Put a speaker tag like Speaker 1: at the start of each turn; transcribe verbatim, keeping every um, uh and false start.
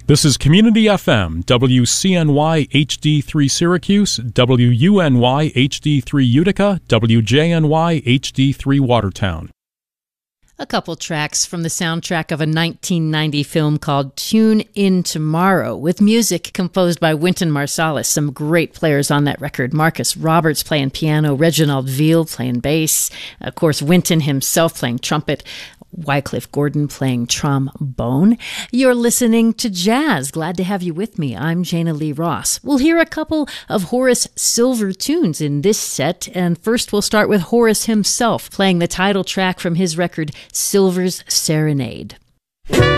Speaker 1: This is Community F M, W C N Y H D three Syracuse, W U N Y H D three Utica, W J N Y H D three Watertown.
Speaker 2: A couple tracks from the soundtrack of a nineteen ninety film called Tune In Tomorrow, with music composed by Wynton Marsalis. Some great players on that record. Marcus Roberts playing piano, Reginald Veal playing bass, of course Wynton himself playing trumpet, Wycliffe Gordon playing trombone. You're listening to Jazz. Glad to have you with me. I'm Jana Lee Ross. We'll hear a couple of Horace Silver tunes in this set, and first we'll start with Horace himself playing the title track from his record, Silver's Serenade.